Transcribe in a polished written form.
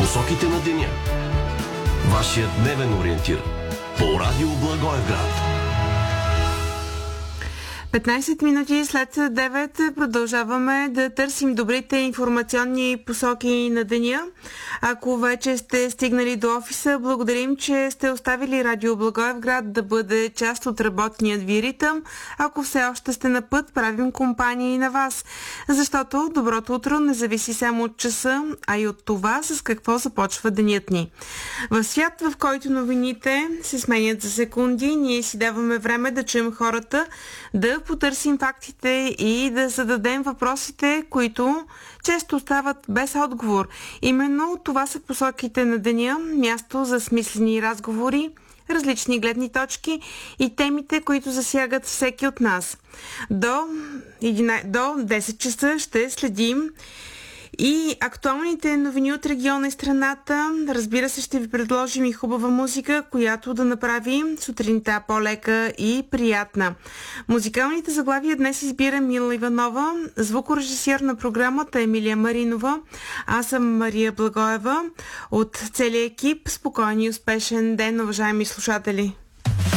Посоките на деня. Вашият дневен ориентир по Радио Благоевград. 15 минути след 9 продължаваме да търсим добрите информационни посоки на деня. Ако вече сте стигнали до офиса, благодарим, че сте оставили Радио Благоевград да бъде част от работният ви ритъм. Ако все още сте на път, правим компания и на вас. Защото доброто утро не зависи само от часа, а и от това с какво започва денят ни. В свят, в който новините се сменят за секунди, ние си даваме време да чуем хората, да потърсим фактите и да зададем въпросите, които често остават без отговор. Именно това са посоките на деня, място за смислени разговори, различни гледни точки и темите, които засягат всеки от нас. До 10 часа ще следим и актуалните новини от региона и страната. Разбира се, ще ви предложим и хубава музика, която да направи сутринта по-лека и приятна. Музикалните заглавия днес избира Мила Иванова, звукорежисьор на програмата Емилия Маринова. Аз съм Мария Благоева. От целия екип спокоен и успешен ден, уважаеми слушатели!